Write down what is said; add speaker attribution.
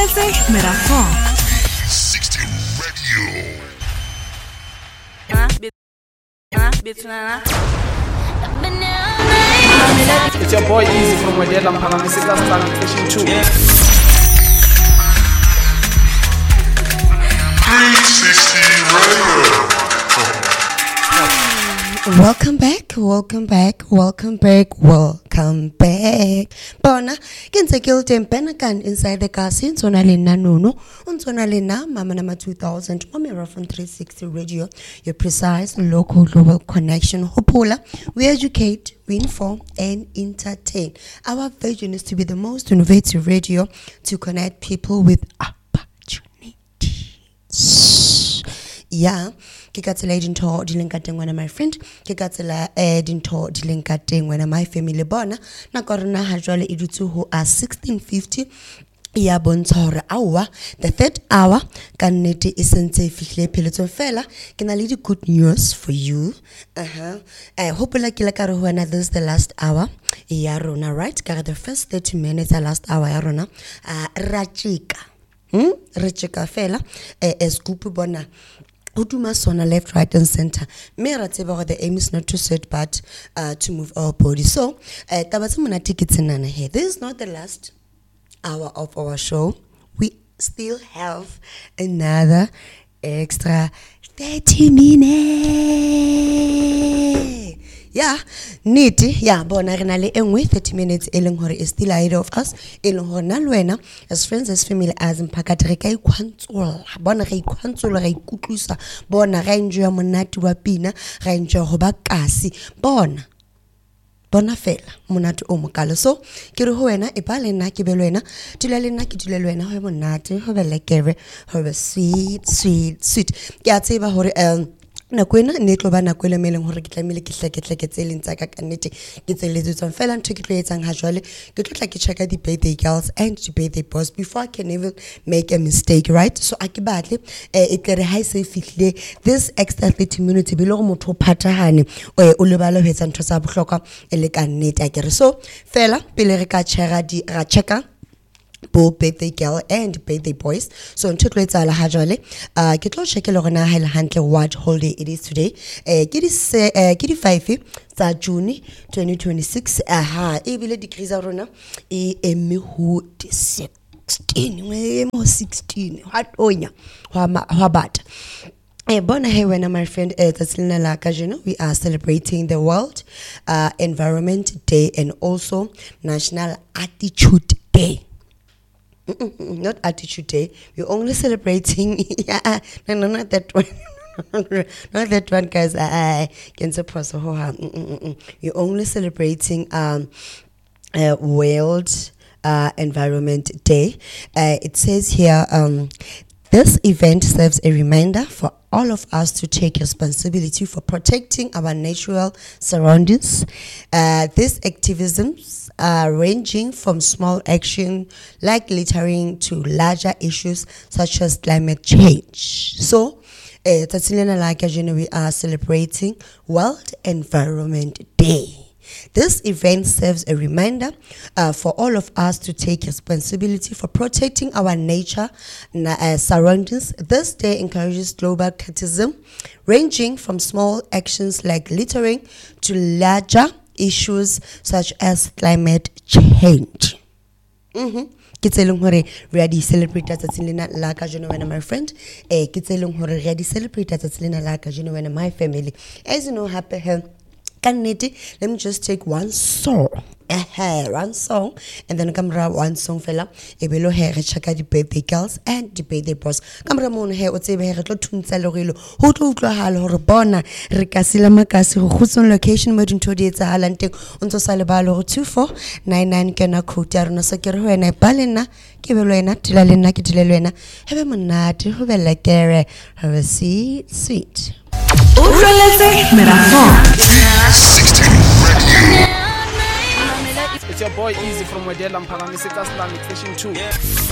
Speaker 1: Merafon
Speaker 2: 16 Radio.
Speaker 3: It's your boy Easy from Wedela Mpangami Sika Slang Fishing 2.
Speaker 2: 360 Radio.
Speaker 4: Welcome back. Bona, kenze kilten penakan inside the kasi, unsona lena Nuno, unsona lena Mama Nama 2000, Momira from 360 Radio, your precise local global connection. Hopula, we educate, we inform, and entertain. Our vision is to be the most innovative radio to connect people with opportunities. Yeah. Ke katsela dinto di lenkateng wena my friend ke katsela dinto di lenkateng wena my family bona na korona ha jwale e dutse ho a 16:50 ya bontsha hore awa the third hour ka nnete e sentse fihle pheletso fela ke na le di good news for you hopefully ke la ka re wena this is the last hour ya rona right ka the first 30 minutes the last hour ya rona ra chika fela scoop bona Uduma sona left, right, and center. The aim is not to sit but to move our body. So, this is not the last hour of our show. We still have another extra 30 minutes. Yeah, neat. Yeah, bona re na le engwe 30 minutes e leng hore is still ahead of us. E leng hore na lwena as friends as family as mpakate re ka ikhwantsola. Bona re ikhwantsola re ikutlusa. Bona re enjoy monate wa pina, re enjoy ho ba kasi. Bona fela monate o mokalo. So ke re ho wena e ba le nna ke be le wena, dula le nna ke dula le wena ho monate, ho be lekere, ho be sweet. Ke a tseba hore na kwena ne tlo ba na kwele meleng hore ke tlamile ke hleke tseleng tsa ka kannete ke tseletsetswa fela ntho ke tlo etsang ha jwale ke tlo tla ke checka di birthday girls and di birthday boys before I can even make a mistake, right? So a ke batle e tle re ha se fihle this extra 30 minutes be le go motho phathahane o lebala ho etsa ntho tsa bohlokwa e le kannete a ke re so fela pele re ka checka both birthday girl and birthday boys. So ntho tlo etsala ha jwale ke tlo check le rona ha ile hantle what holiday it is today ke di 5 tsa June 2026 e bile degrees a rona e eme ho 16 what onya wa bata bona hey when my friend Tatsilina Lakajino, we are celebrating the World Environment Day and also National Attitude Day. Not Attitude Day. We're only celebrating. No, not that one. Not that one, guys. We're only celebrating World Environment Day. It says here, this event serves a reminder for all of us to take responsibility for protecting our natural surroundings. These activisms are ranging from small action like littering to larger issues such as climate change. So, we are celebrating World Environment Day. This event serves a reminder for all of us to take responsibility for protecting our nature surroundings. This day encourages global criticism, ranging from small actions like littering to larger issues such as climate change. Ke tseleng hore re a di celebrate tsatsing la ka jeno wena my friend ke tseleng hore re a di celebrate tsatsing la ka jeno wena my family as you know happy let me just take one song and then camera one song fella e belo he re checka di birthday girls and di birthday boys camera mon he o tsebe he re tlo thuntsa le go ho tlo utlwahala hore bona re ka sila makasi go khutson location mo dintho di etsa halanteng o ntse sa le ba le go 2499 ke na code ya rona so ke re ho wena ba le nna ke be le wena tila le nna ke tile le wena he be monate ho be lekere ho be sweet
Speaker 1: Merafon
Speaker 2: 16 Radio.
Speaker 3: It's your boy Easy from Wedela Mpangami Sika Slang Fishing 2.